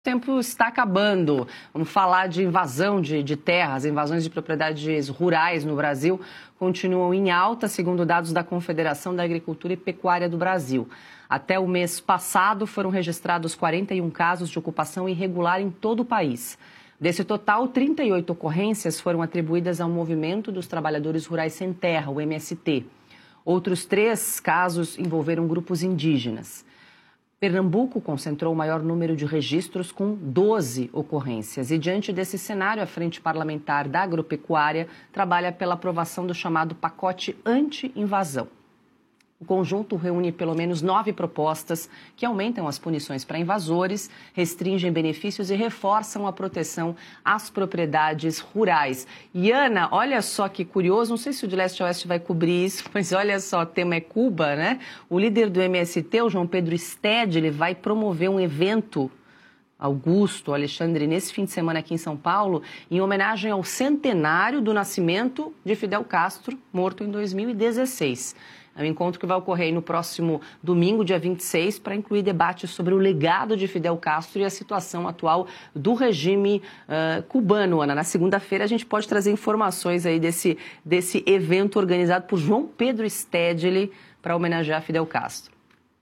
O tempo está acabando. Vamos falar de invasão de terras, invasões de propriedades rurais no Brasil continuam em alta, segundo dados da Confederação da Agricultura e Pecuária do Brasil. Até o mês passado foram registrados 41 casos de ocupação irregular em todo o país. Desse total, 38 ocorrências foram atribuídas ao Movimento dos Trabalhadores Rurais Sem Terra, o MST. Outros 3 casos envolveram grupos indígenas. Pernambuco concentrou o maior número de registros, com 12 ocorrências. E diante desse cenário, a Frente Parlamentar da Agropecuária trabalha pela aprovação do chamado pacote anti-invasão. O conjunto reúne pelo menos 9 propostas que aumentam as punições para invasores, restringem benefícios e reforçam a proteção às propriedades rurais. E Ana, olha só que curioso, não sei se o de Leste a Oeste vai cobrir isso, mas olha só, o tema é Cuba, né? O líder do MST, o João Pedro Stedley, vai promover um evento, Augusto, Alexandre, nesse fim de semana aqui em São Paulo, em homenagem ao centenário do nascimento de Fidel Castro, morto em 2016. É um encontro que vai ocorrer no próximo domingo, dia 26, para incluir debates sobre o legado de Fidel Castro e a situação atual do regime cubano. Ana, na segunda-feira a gente pode trazer informações aí desse evento organizado por João Pedro Stedley para homenagear Fidel Castro.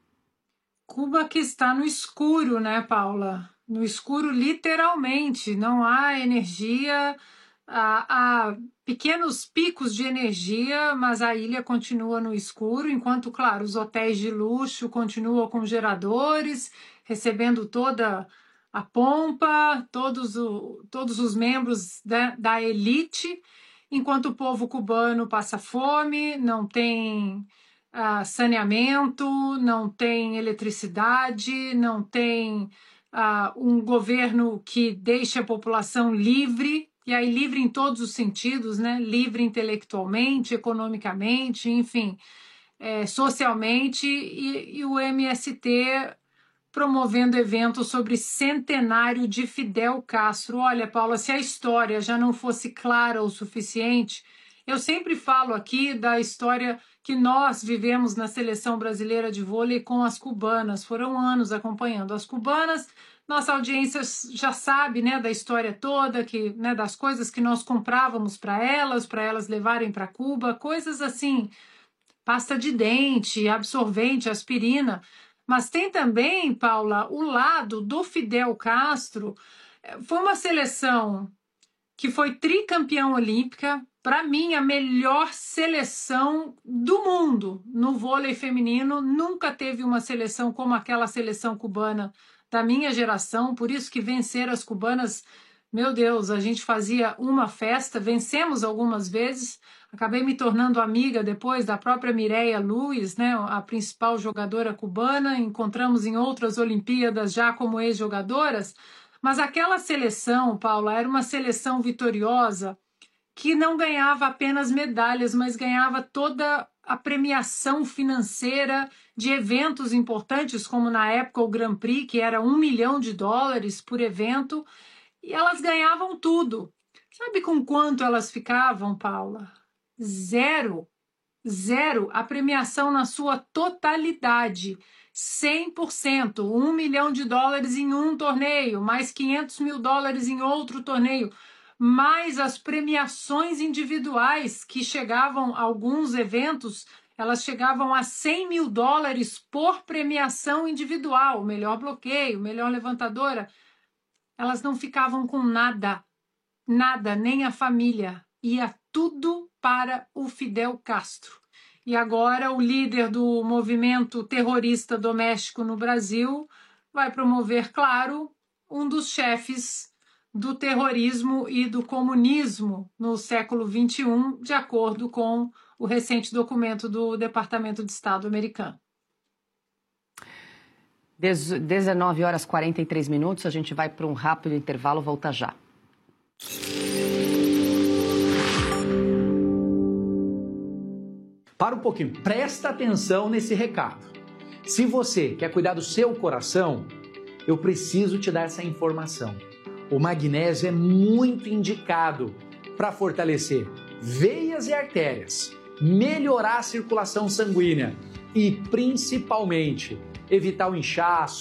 Cuba que está no escuro, né, Paula? No escuro literalmente, não há energia, há pequenos picos de energia, mas a ilha continua no escuro, enquanto, claro, os hotéis de luxo continuam com geradores, recebendo toda a pompa, todos os membros da elite, enquanto o povo cubano passa fome, não tem saneamento, não tem eletricidade, não tem um governo que deixe a população livre, e aí livre em todos os sentidos, né? Livre intelectualmente, economicamente, enfim, socialmente, e o MST promovendo eventos sobre centenário de Fidel Castro. Olha, Paula, se a história já não fosse clara o suficiente, eu sempre falo aqui da história que nós vivemos na seleção brasileira de vôlei com as cubanas. Foram anos acompanhando as cubanas. Nossa audiência já sabe, né, da história toda, né, das coisas que nós comprávamos para elas levarem para Cuba, coisas assim, pasta de dente, absorvente, aspirina. Mas tem também, Paula, o lado do Fidel Castro. Foi uma seleção que foi tricampeã olímpica, para mim, a melhor seleção do mundo no vôlei feminino. Nunca teve uma seleção como aquela seleção cubana da minha geração, por isso que vencer as cubanas, meu Deus, a gente fazia uma festa, vencemos algumas vezes, acabei me tornando amiga depois da própria Mireia Luiz, né, a principal jogadora cubana, encontramos em outras Olimpíadas já como ex-jogadoras, mas aquela seleção, Paula, era uma seleção vitoriosa que não ganhava apenas medalhas, mas ganhava toda a premiação financeira de eventos importantes, como na época o Grand Prix, que era $1 milhão por evento, e elas ganhavam tudo. Sabe com quanto elas ficavam, Paula? Zero. A premiação na sua totalidade. 100%, $1 milhão em um torneio, mais $500 mil em outro torneio, mais as premiações individuais que chegavam a alguns eventos, elas chegavam a $100 mil por premiação individual, melhor bloqueio, melhor levantadora. Elas não ficavam com nada, nem a família, ia tudo para o Fidel Castro. E agora o líder do movimento terrorista doméstico no Brasil vai promover, claro, um dos chefes do terrorismo e do comunismo no século XXI, de acordo com o recente documento do Departamento de Estado americano. 19h43, a gente vai para um rápido intervalo, volta já. Para um pouquinho, presta atenção nesse recado. Se você quer cuidar do seu coração, eu preciso te dar essa informação. O magnésio é muito indicado para fortalecer veias e artérias, melhorar a circulação sanguínea e, principalmente, evitar o inchaço,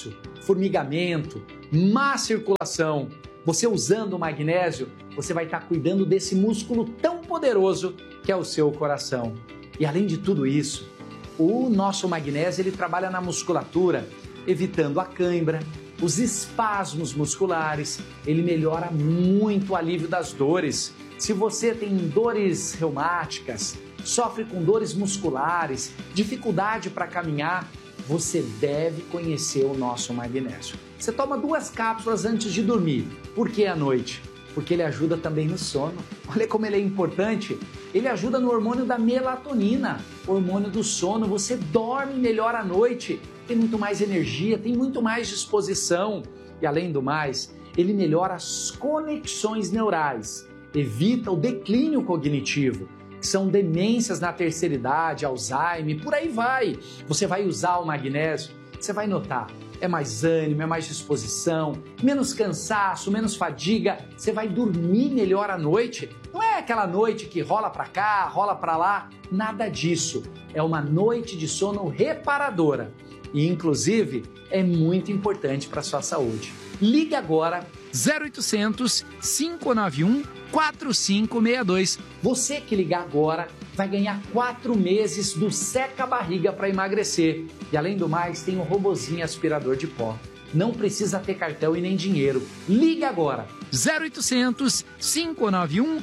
formigamento, má circulação. Você usando o magnésio, você vai estar cuidando desse músculo tão poderoso que é o seu coração. E além de tudo isso, o nosso magnésio ele trabalha na musculatura, evitando a cãibra, os espasmos musculares, ele melhora muito o alívio das dores. Se você tem dores reumáticas, sofre com dores musculares, dificuldade para caminhar, você deve conhecer o nosso magnésio. Você toma 2 cápsulas antes de dormir. Por que à noite? Porque ele ajuda também no sono. Olha como ele é importante. Ele ajuda no hormônio da melatonina, hormônio do sono. Você dorme melhor à noite, tem muito mais energia, tem muito mais disposição. E além do mais, ele melhora as conexões neurais, evita o declínio cognitivo, que são demências na terceira idade, Alzheimer, por aí vai. Você vai usar o magnésio, você vai notar, é mais ânimo, é mais disposição, menos cansaço, menos fadiga, você vai dormir melhor à noite. Não é aquela noite que rola para cá, rola para lá, nada disso. É uma noite de sono reparadora e, inclusive, é muito importante para a sua saúde. Ligue agora 0800 591 4562. Você que ligar agora vai ganhar 4 meses do Seca Barriga para emagrecer. E além do mais, tem um robozinho aspirador de pó. Não precisa ter cartão e nem dinheiro. Ligue agora. 0800 591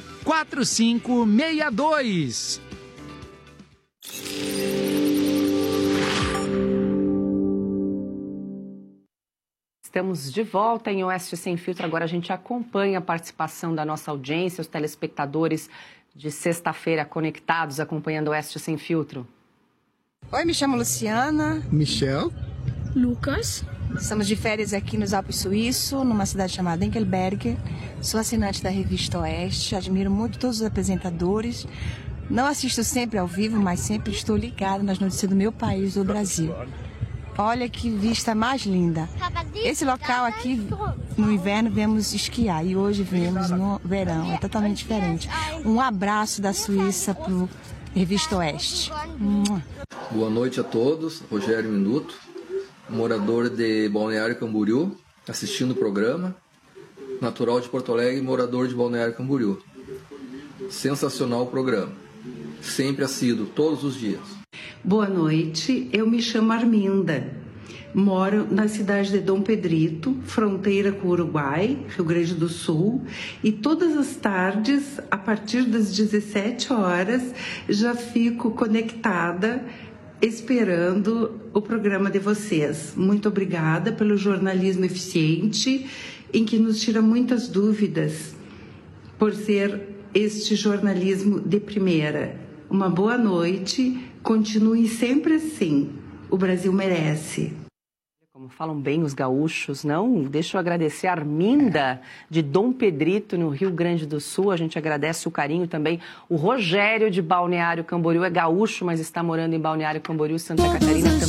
4562. Estamos de volta em Oeste Sem Filtro. Agora a gente acompanha a participação da nossa audiência, os telespectadores de sexta-feira conectados, acompanhando Oeste Sem Filtro. Oi, me chamo Luciana. Michel. Lucas. Estamos de férias aqui nos Alpes Suíços, numa cidade chamada Engelberg. Sou assinante da revista Oeste, admiro muito todos os apresentadores. Não assisto sempre ao vivo, mas sempre estou ligada nas notícias do meu país, do Brasil. Olha que vista mais linda. Esse local aqui, no inverno, viemos esquiar e hoje viemos no verão. É totalmente diferente. Um abraço da Suíça para o Revista Oeste. Boa noite a todos. Rogério Minuto, morador de Balneário Camboriú, assistindo o programa. Natural de Porto Alegre, morador de Balneário Camboriú. Sensacional o programa. Sempre assíduo, todos os dias. Boa noite, eu me chamo Arminda, moro na cidade de Dom Pedrito, fronteira com o Uruguai, Rio Grande do Sul, e todas as tardes, a partir das 17 horas, já fico conectada, esperando o programa de vocês. Muito obrigada pelo jornalismo eficiente, em que nos tira muitas dúvidas, por ser este jornalismo de primeira. Uma boa noite. Continue sempre assim. O Brasil merece. Como falam bem os gaúchos, não? Deixa eu agradecer a Arminda, de Dom Pedrito, no Rio Grande do Sul. A gente agradece o carinho também. O Rogério, de Balneário Camboriú, é gaúcho, mas está morando em Balneário Camboriú, Santa Catarina.